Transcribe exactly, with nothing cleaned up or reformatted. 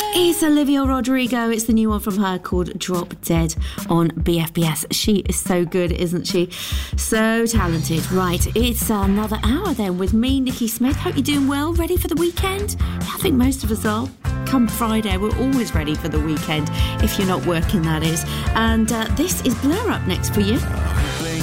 It's Olivia Rodrigo. It's the new one from her called Drop Dead on B F B S. She is so good, isn't she? So talented. Right, it's another hour then with me, Nikki Smith. Hope you're doing well. Ready for the weekend? I think most of us are. Come Friday, we're always ready for the weekend. If you're not working, that is. And uh, this is Blur up next for you.